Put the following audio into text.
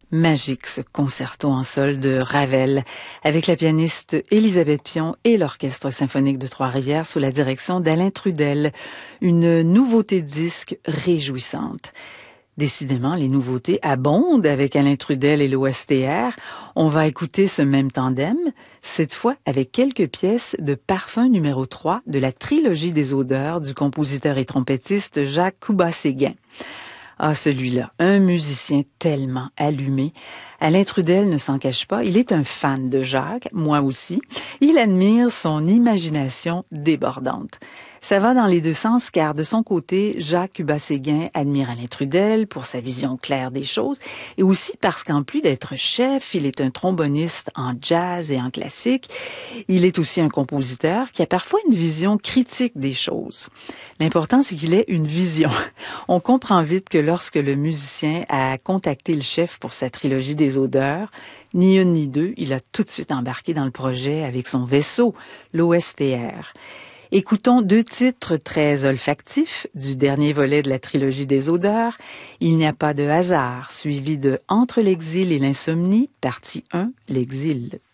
Magique ce concerto en sol de Ravel, avec la pianiste Élisabeth Pion et l'Orchestre symphonique de Trois-Rivières sous la direction d'Alain Trudel. Une nouveauté de disque réjouissante. Décidément, les nouveautés abondent avec Alain Trudel et l'OSTR. On va écouter ce même tandem, cette fois avec quelques pièces de Parfum numéro 3 de la trilogie des odeurs du compositeur et trompettiste Jacques Coubas-Séguin. Ah, celui-là, un musicien tellement allumé. Alain Trudel ne s'en cache pas, il est un fan de Jacques, moi aussi. Il admire son imagination débordante. Ça va dans les deux sens car de son côté, Jacques Coubas-Séguin admire Alain Trudel pour sa vision claire des choses et aussi parce qu'en plus d'être chef, il est un tromboniste en jazz et en classique. Il est aussi un compositeur qui a parfois une vision critique des choses. L'important, c'est qu'il ait une vision. On comprend vite que lorsque le musicien a contacté le chef pour sa trilogie des odeurs, ni une ni deux, il a tout de suite embarqué dans le projet avec son vaisseau, l'OSTR. Écoutons deux titres très olfactifs du dernier volet de la trilogie des odeurs. Il n'y a pas de hasard, suivi de Entre l'exil et l'insomnie, partie 1, l'exil.